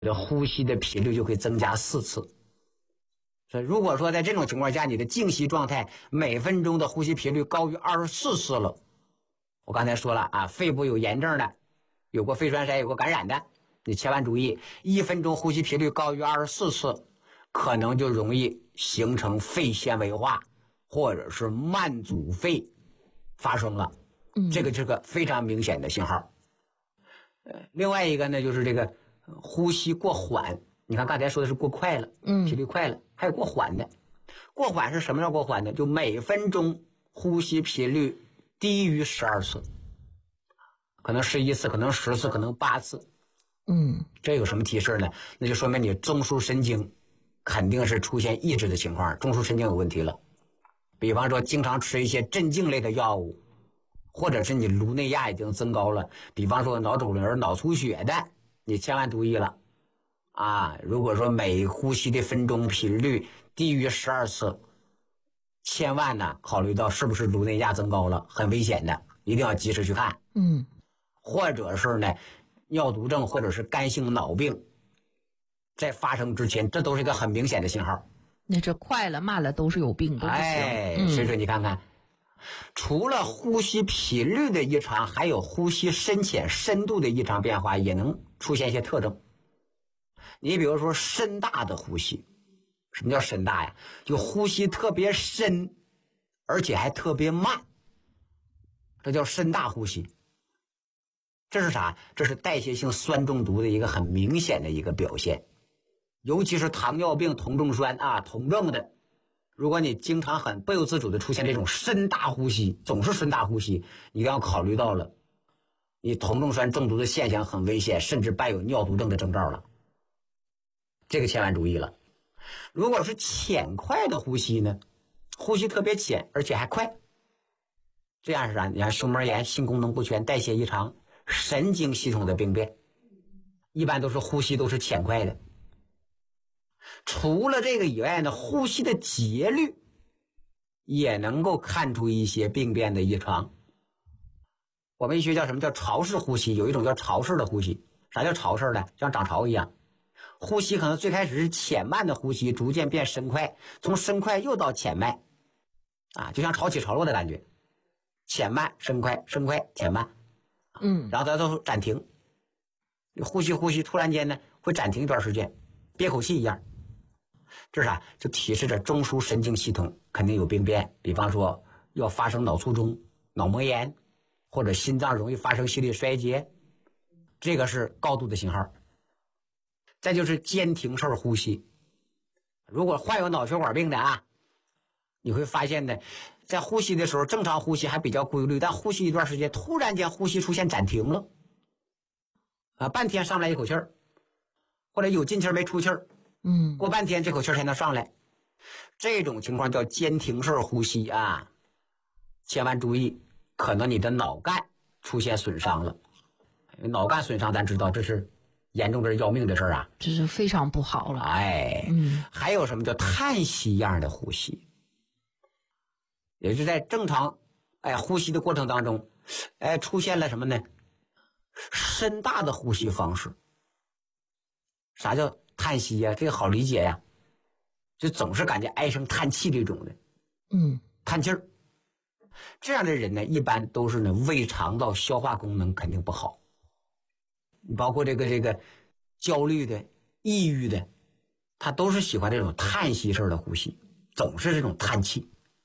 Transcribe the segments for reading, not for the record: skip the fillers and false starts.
的呼吸的频率就会增加4次。所以如果说在这种情况下，你的静息状态每分钟的呼吸频率高于24次了，我刚才说了啊，肺部有炎症的，有过肺栓塞，有过感染的，你千万注意，1分钟呼吸频率高于24次，可能就容易形成肺纤维化，或者是慢阻肺发生了。这个是个非常明显的信号。另外一个呢，就是这个呼吸过缓。你看刚才说的是过快了，频率快了，还有过缓的。过缓是什么叫过缓呢？就每分钟呼吸频率低于12次，可能11次，可能10次，可能8次。这有什么提示呢？那就说明你中枢神经肯定是出现抑制的情况，中枢神经有问题了。比方说经常吃一些镇静类的药物，或者是你颅内压已经增高了，比方说脑肿瘤、脑出血的，你千万注意了啊！如果说每呼吸的分钟频率低于12次，千万呢考虑到是不是颅内压增高了，很危险的，一定要及时去看。或者是呢尿毒症或者是肝性脑病在发生之前，这都是一个很明显的信号。 那这快了慢了都是有病，都不行。 所以说你看看，除了呼吸频率的异常，还有呼吸深浅深度的异常变化也能出现一些特征。你比如说深大的呼吸，什么叫深大呀？就呼吸特别深，而且还特别慢，这叫深大呼吸。这是啥？这是代谢性酸中毒的一个很明显的一个表现。尤其是糖尿病酮症酸啊，酮症的，如果你经常很不由自主的出现这种深大呼吸，总是深大呼吸，你一定要考虑到了你酮症酸中毒的现象很危险，甚至伴有尿毒症的征兆了，这个千万注意了。如果是浅快的呼吸呢，呼吸特别浅而且还快，这样是啥？你看胸膜炎、性功能不全、代谢异常、神经系统的病变，一般都是呼吸都是浅快的。除了这个以外呢，呼吸的节律也能够看出一些病变的异常。我们医学叫什么？叫潮式呼吸。有一种叫潮式的呼吸。啥叫潮式的？像涨潮一样，呼吸可能最开始是浅慢的呼吸，逐渐变深快，从深快又到浅慢啊，就像潮起潮落的感觉，浅慢深快，深快浅慢，然后它都暂停，呼吸突然间呢会暂停一段时间，憋口气一样。这是啥？就提示着中枢神经系统肯定有病变，比方说要发生脑卒中、脑膜炎，或者心脏容易发生心力衰竭，这个是高度的信号。再就是间停式呼吸，如果患有脑血管病的啊，你会发现呢，在呼吸的时候正常呼吸还比较规律，但呼吸一段时间突然间呼吸出现暂停了啊，半天上不来一口气儿，或者有进气儿没出气儿，过半天这口气儿才能上来，这种情况叫间停式呼吸啊，千万注意，可能你的脑干出现损伤了。脑干损伤咱知道这是严重，这是要命的事儿啊， 这是非常不好了。 还有什么叫叹息一样的呼吸，也是在正常呼吸的过程当中出现了什么呢？深大的呼吸方式。啥叫叹息呀？这个好理解呀，就总是感觉唉声叹气这种的，叹气儿。这样的人呢，一般都是呢胃肠道消化功能肯定不好，包括这个焦虑的、抑郁的，他都是喜欢这种叹息式的呼吸，总是这种叹气。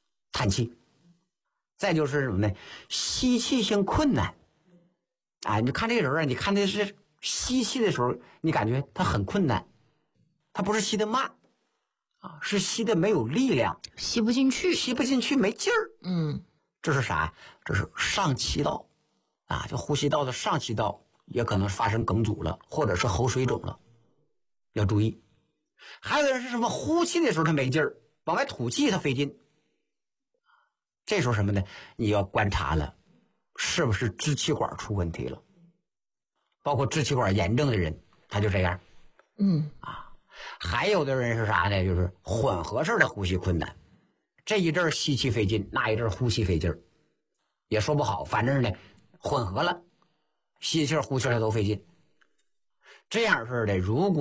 再就是什么呢？吸气性困难啊！你看这个人啊，你看他是吸气的时候，你感觉他很困难，他不是吸的慢啊，是吸的没有力量， 吸不进去， 没劲儿。这是啥？这是上气道啊，就呼吸道的上气道也可能发生梗阻了，或者是喉水肿了，要注意。还有的人是什么？呼气的时候他没劲儿，往外吐气他费劲，这时候什么呢？你要观察了，是不是支气管出问题了？包括支气管炎症的人，他就这样。还有的人是啥呢？就是混合式的呼吸困难，这一阵吸气费劲，那一阵呼吸费劲儿，也说不好，反正呢混合了，吸气呼气他都费劲。这样式的，如果